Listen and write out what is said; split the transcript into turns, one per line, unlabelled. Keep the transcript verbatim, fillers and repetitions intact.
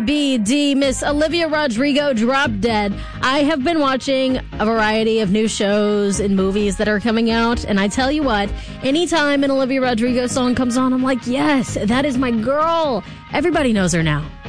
B D, Miss Olivia Rodrigo, Drop Dead. I have been watching a variety of new shows and movies that are coming out, and I tell you what, anytime an Olivia Rodrigo song comes on, I'm like, yes, that is my girl. Everybody knows her now.